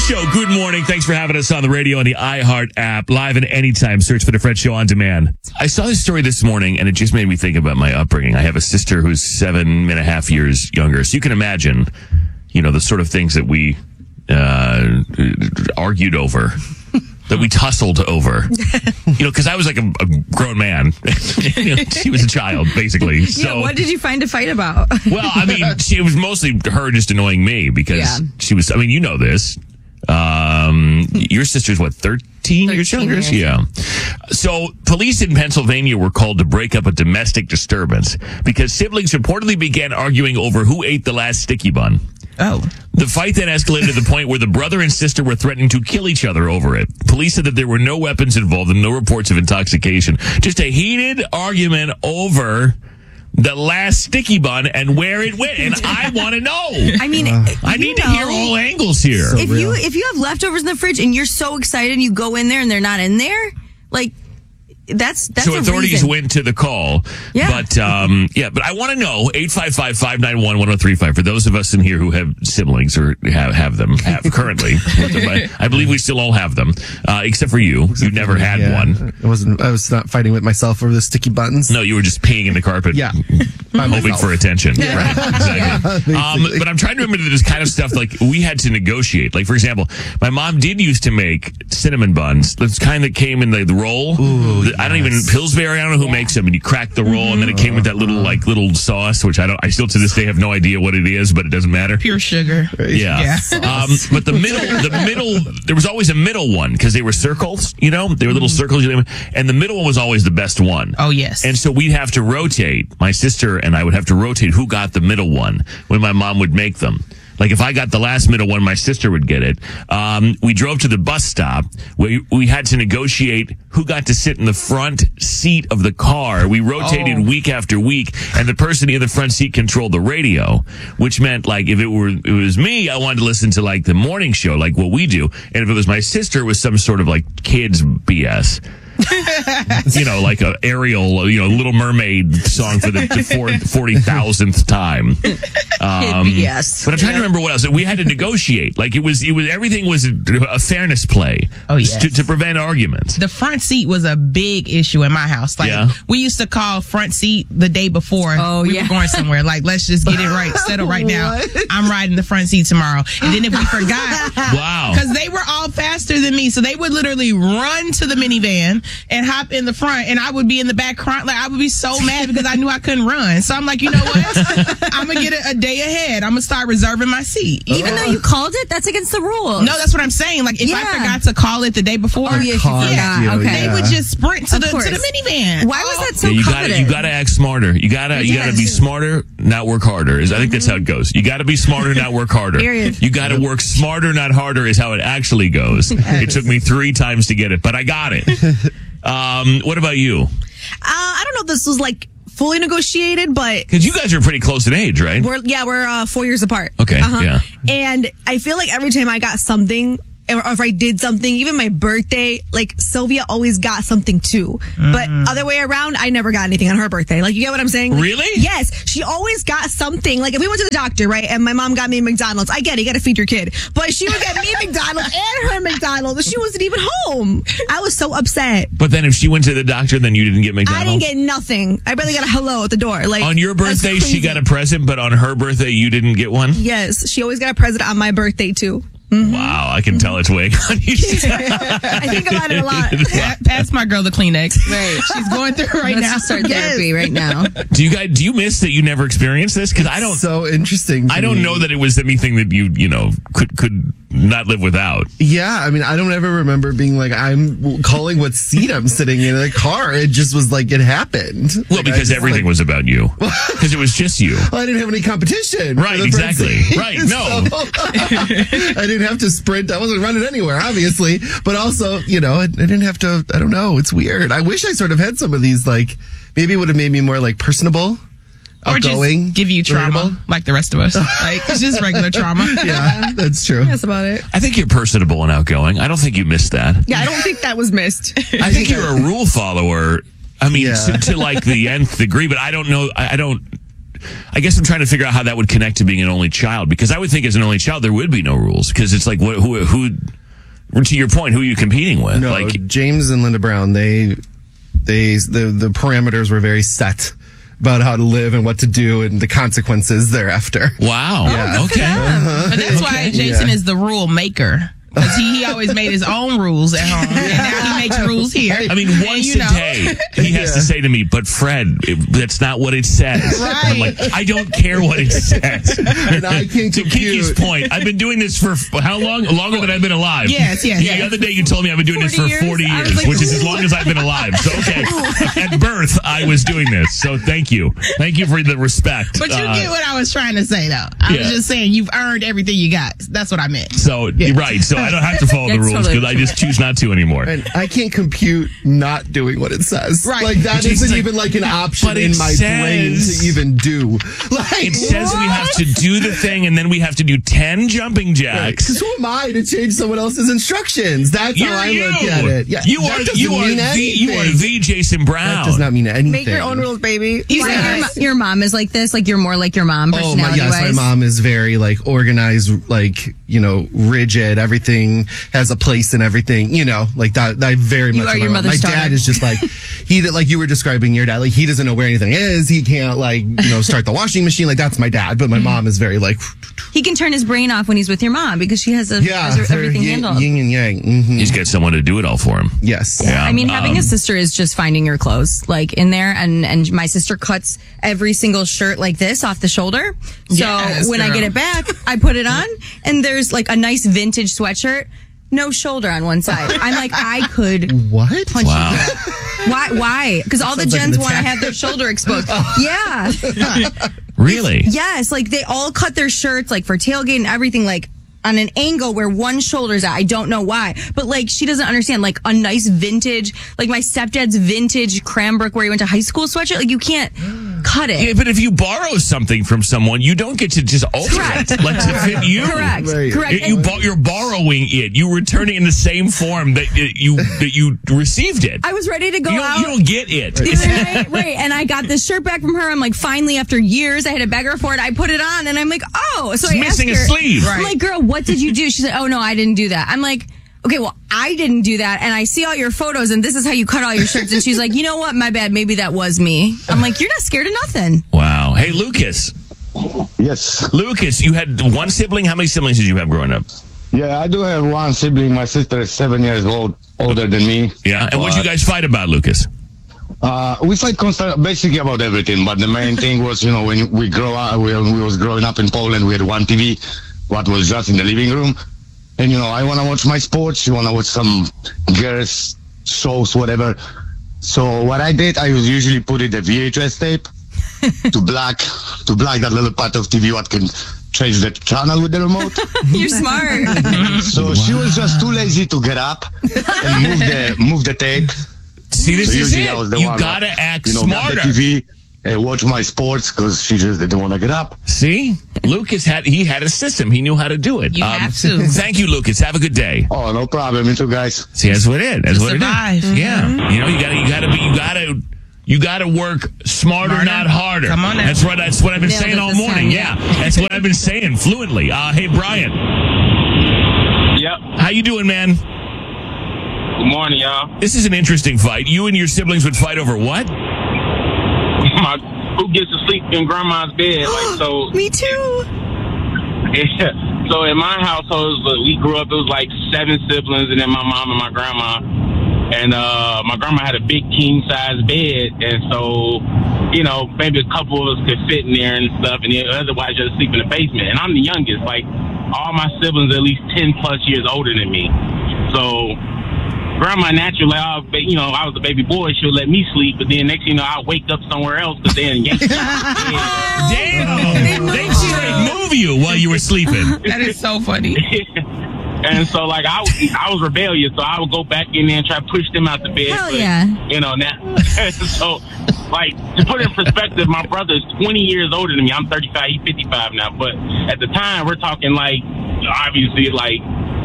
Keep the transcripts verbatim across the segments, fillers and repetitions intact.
Show. Good morning. Thanks for having us on the radio and the iHeart app. Live and anytime. Search for The Fred Show on demand. I saw this story this morning, and it just made me think about my upbringing. I have a sister who's seven and a half years younger. So you can imagine, you know, the sort of things that we uh, argued over. That we tussled over, you know, because I was like a, a grown man. You know, she was a child, basically. So, yeah, what did you find to fight about? Well, I mean, she, it was mostly her just annoying me because yeah. she was, I mean, you know this. Um, your sister's what, thirteen years younger? Yeah. So police in Pennsylvania were called to break up a domestic disturbance because siblings reportedly began arguing over who ate the last sticky bun. Oh. The fight then escalated to the point where the brother and sister were threatening to kill each other over it. Police said that there were no weapons involved and no reports of intoxication. Just a heated argument over the last sticky bun and where it went. And I want to know. I mean, uh, I need know, to hear all angles here. So if real. you if you have leftovers in the fridge and you're so excited and you go in there and they're not in there, like, That's that's so a authorities reason. went to the call. Yeah. But um yeah, but I want to know eight five five, five nine one, one oh three five for those of us in here who have siblings or have have them have currently. I believe we still all have them. Uh except for you. You never had yeah. one. I wasn't I was not fighting with myself over the sticky buttons. No, you were just peeing in the carpet. Yeah. Hoping for attention. Yeah. Right. Exactly. um but I'm trying to remember this kind of stuff like we had to negotiate. Like for example, my mom did used to make cinnamon buns. That's kind that came in the, the roll. Ooh, the, I don't even Pillsbury I don't know who yeah. makes them, and you crack the roll, mm-hmm. and then it came with that little like little sauce, which I don't. I still to this day have no idea what it is, but it doesn't matter. Pure sugar. Yeah. yeah. Um, but the middle, the middle, there was always a middle one because they were circles. You know, they were little circles, and the middle one was always the best one. Oh yes. And so we'd have to rotate. My sister and I would have to rotate who got the middle one when my mom would make them. Like if I got the last middle one, my sister would get it. Um, we drove to the bus stop. We we had to negotiate who got to sit in the front seat of the car. We rotated oh. week after week, and the person in the front seat controlled the radio, which meant like if it were it was me, I wanted to listen to like the morning show, like what we do, and if it was my sister, it was some sort of like kids B S. You know, like a Ariel, you know, Little Mermaid song for the, the forty thousandth time. Um, yes. But I'm trying yeah. to remember what else. We had to negotiate. Like it was, it was, everything was a fairness play. Oh, yes. To, to prevent arguments. The front seat was a big issue in my house. Like, yeah. we used to call front seat the day before oh, we yeah. were going somewhere. Like, let's just get it right, settle right now. I'm riding the front seat tomorrow. And then if we forgot. Wow. Because they were all faster than me. So they would literally run to the minivan and hop in the front, and I would be in the back crying. Like I would be so mad because I knew I couldn't run. So I'm like, you know what? I'm gonna get it a day ahead. I'm gonna start reserving my seat. Even though you called it, that's against the rules. No, that's what I'm saying. Like if yeah. I forgot to call it the day before, oh yeah, yeah. You, okay. they would just sprint to the, to the minivan. Why was that so yeah, you coveted? gotta, you gotta act smarter. You gotta, you gotta be smarter, not work harder. Is I think that's how it goes. You gotta be smarter, not work harder. Period. You gotta work smarter, not harder. Is how it actually goes. It took me three times to get it, but I got it. Um, what about you? Uh, I don't know if this was like fully negotiated, but because you guys are pretty close in age, right? We're yeah, we're uh, four years apart. Okay, uh-huh. yeah. And I feel like every time I got something, or if I did something, even my birthday, like Sylvia always got something too. Mm-hmm. But other way around, I never got anything on her birthday. Like, you get what I'm saying? Like, really? Yes. She always got something. Like, if we went to the doctor, right, and my mom got me McDonald's, I get it, you got to feed your kid. But she would get me McDonald's and her McDonald's. She wasn't even home. I was so upset. But then if she went to the doctor, then you didn't get McDonald's? I didn't get nothing. I barely got a hello at the door. Like on your birthday, she got a present, but on her birthday, you didn't get one? Yes. She always got a present on my birthday, too. Mm-hmm. Wow, I can tell it's weighing on you. I think about it a lot. Wow. Pass my girl the Kleenex. Right. She's going through it right Let's now. Start therapy yes. right now. Do you guys, do you miss that you never experienced this? Because I don't. So interesting. I don't me. know that it was anything that you, you know, could, could not live without. Yeah, I mean, I don't ever remember being like, I'm calling what seat I'm sitting in a car. It just was like, it happened. Well, like, because everything like, was about you. Because it was just you. Well, I didn't have any competition. Right, exactly. Right, no. So, I didn't have to sprint. I wasn't running anywhere, obviously. But also, you know, I, I didn't have to, I don't know. It's weird. I wish I sort of had some of these, like, maybe it would have made me more, like, personable. Or outgoing, just give you trauma, relatable. Like the rest of us. Like, it's just regular trauma. Yeah, that's true. That's about it. I think you're personable and outgoing. I don't think you missed that. Yeah, I don't think that was missed. I think you're a rule follower. I mean, Yeah. to, to like the nth degree, but I don't know. I, I don't. I guess I'm trying to figure out how that would connect to being an only child, because I would think as an only child there would be no rules, because it's like what, who who to your point, who are you competing with? No, like James and Linda Brown, they they the the parameters were very set about how to live and what to do and the consequences thereafter. Wow. Yeah. Okay. But that's why Jason Yeah. is the rule maker. Because he, he always made his own rules at home. And now he makes rules here. I mean, And, once you know, a day, he has to say to me, but Fred, it, that's not what it says. Right. I'm like, I don't care what it says. And I can't To Kiki's compute. point, I've been doing this for f- how long? Longer than I've been alive. Yes, yes, Yeah, yes. The other day you told me I've been doing this for forty forty years? I years, was like, which is as long as I've been alive. So, okay. At birth, I was doing this. So, thank you. Thank you for the respect. But you Uh, get what I was trying to say, though. I Yeah. was just saying you've earned everything you got. That's what I meant. So, Yeah. right. So, I don't have to follow the That's rules totally because I just choose not to anymore. And I can't compute not doing what it says. Right. Like that But it's isn't like- even like an option but in it my brain says- to even do. Like It says we have to do the thing, and then we have to do ten jumping jacks. Because who am I to change someone else's instructions? That's You're how I you. look at it. Yeah, you that are doesn't you are mean the you are anything. the Jason Brown. That does not mean anything. Make your own rules, baby. You say your, mo- your mom is like this, like you're more like your mom Oh my personality yes, wise. my mom is very like organized, like you know, rigid. Everything has a place and everything. You know, like that. I very You much. are am your my mom. mother's My daughter. dad is just like he did, like you were describing your dad. Like he doesn't know where anything is. He can't like you know start the washing machine. Like that's my dad. But my mom is very like He can turn his brain off when he's with your mom because she has, a, yeah, has her- they're everything yin, handled. yin and yang. hmm He's got someone to do it all for him. Yes. Yeah. I mean, having Um, a sister is just finding your clothes, like in there, and and my sister cuts every single shirt like this off the shoulder. So Yes, when I girl. get it back, I put it on, and there's like a nice vintage sweatshirt, no shoulder on one side. I'm like, I could What? punch Wow. you. Why? Why? Because all the Sounds like an gens want to attack. have their shoulder exposed. Yeah. Really? Yes, like they all cut their shirts like for tailgate and everything like on an angle where one shoulder's at. I don't know why. But like she doesn't understand like a nice vintage, like my stepdad's vintage Cranbrook where he went to high school sweatshirt, like you can't cut it. Yeah, but if you borrow something from someone, you don't get to just alter Correct. it. Like to fit you. Correct. Right. Correct. You, you And bo- you're borrowing it. You return it in the same form that it, you that you received it. I was ready to go you, don't, out. you don't get it. right, right. And I got this shirt back from her. I'm like, finally, after years, I had to beg her for it. I put it on, and I'm like, oh. So It's I missing a asked her, sleeve. I'm like, girl, what did you do? She's like, oh no, I didn't do that. I'm like, okay, well, I didn't do that, and I see all your photos, and this is how you cut all your shirts. And she's like, you know what? My bad. Maybe that was me. I'm like, you're not scared of nothing. Wow. Hey, Lucas. Yes. Lucas, you had one sibling. How many siblings did you have growing up? Yeah, I do have one sibling. My sister is seven years old, older than me. Yeah. And what did you But, guys fight about, Lucas? Uh, we fight constant, basically about everything. But the main thing was, you know, when we grow up, we, we was growing up in Poland, we had one T V, what was just in the living room. And, you know, I want to watch my sports. You want to watch some girls shows, whatever. So what I did, I was usually put it a V H S tape to black, to black that little part of T V what can change the channel with the remote. You're smart. So she was just too lazy to get up and move the move the tape. See, this So is usually it. I was the You one, gotta like, act you know, smarter. grab the T V and watch my sports because she just didn't want to get up. See, Lucas had he had a system. He knew how to do it. You have to. Thank you, Lucas. Have a good day. Oh, no problem. You too, guys. See, that's what it is. That's To what survive. it is. Yeah, you know, you gotta, you gotta be, you gotta, you gotta work smarter, Smarter. not harder. Come on now. That's what that's what I've been Nailed saying it all this morning. time, Yeah, that's what I've been saying fluently. Uh, hey, Brian, Yep. how you doing, man? Good morning, y'all. This is an interesting fight. You and your siblings would fight over what? My, who gets to sleep in grandma's bed? Like so. Me too. Yeah. So in my household, we grew up. It was like seven siblings, and then my mom and my grandma. And uh, my grandma had a big king size bed, and so you know maybe a couple of us could fit in there and stuff, and then otherwise just sleep in the basement. And I'm the youngest. Like all my siblings, are at least ten plus years older than me. So grandma naturally, I, you know, I was a baby boy. She would let me sleep, but then next thing you know, I wake up somewhere else because then yank me out of the bed. Damn, they straight move you while you were sleeping. That is so funny. And so, like, I, I was rebellious, so I would go back in there and try to push them out the bed. Hell but, yeah. You know, now, so, like, to put it in perspective, my brother is twenty years older than me. I'm thirty-five, he's fifty-five now. But at the time, we're talking, like, obviously, like,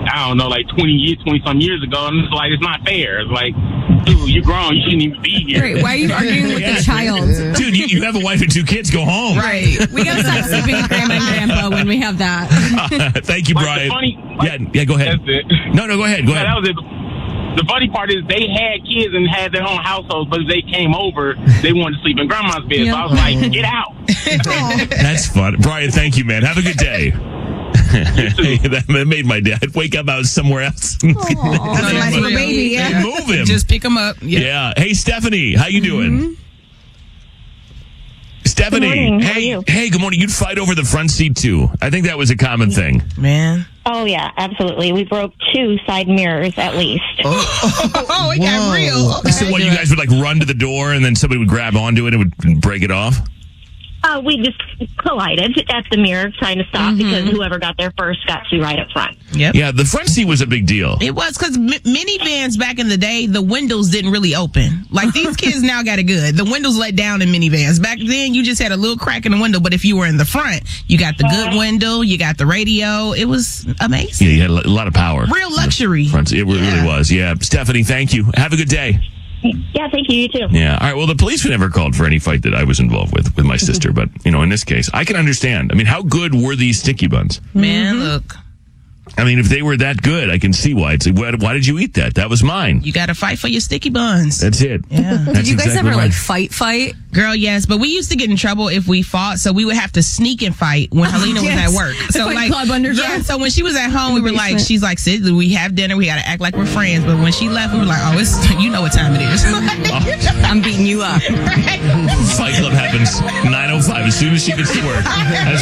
I don't know, like twenty years, twenty some years ago, and it's like it's not fair. It's like, dude, you're grown, you shouldn't even be here. Great. Why are you arguing with the child? Dude, you, you have a wife and two kids. Go home. Right. We gotta stop sleeping with grandma and grandpa when we have that. Uh, thank you, But Brian. the funny, yeah, yeah. Go ahead. That's it. No, no. Go ahead. Go Yeah, ahead. that was it. The funny part is they had kids and had their own households, but as they came over, they wanted to sleep in grandma's bed. So I was like, get out. That's fun, Brian. Thank you, man. Have a good day. that made my day. I'd wake up out somewhere else. That's a nice little baby, yeah. And move him. Just pick them up. Yeah. Yeah. Hey, Stephanie, how you doing? Mm-hmm. Stephanie, Good morning. How are hey, you? hey, good morning. You'd fight over the front seat too. I think that was a common thing. Man. Oh, yeah, absolutely. We broke two side mirrors at least. Oh, it got real. Okay. So what, you guys would like run to the door and then somebody would grab onto it and would break it off? Uh, we just collided at the mirror trying to stop because whoever got there first got to right up front. Yep. Yeah, the front seat was a big deal. It was because m- minivans back in the day, the windows didn't really open. Like these kids now got it good. The windows let down in minivans. Back then, you just had a little crack in the window. But if you were in the front, you got the good window, you got the radio. It was amazing. Yeah, you had a lot of power. Real luxury. Front seat. It really Yeah. was. Yeah. Stephanie, thank you. Have a good day. Yeah, thank you. You too. Yeah. All right. Well, the police were never called for any fight that I was involved with with my sister, but you know, in this case, I can understand. I mean, how good were these sticky buns? Man, look, I mean, if they were that good, I can see why. It's like, why, why did you eat that? That was mine. you got to fight for your sticky buns. That's it. Yeah. That's Did you guys exactly ever right. like fight fight? Girl, yes, but we used to get in trouble if we fought, so we would have to sneak and fight when Helena Yes. was at work. The So Fight like, Club underground. yeah. So when she was at home, we In the were like, basement. she's like, "Sid, we have dinner. We got to act like we're friends." But when she left, we were like, "Oh, it's you know what time it is." I'm beating you up. Fight Club happens nine oh five as soon as she gets to work. That's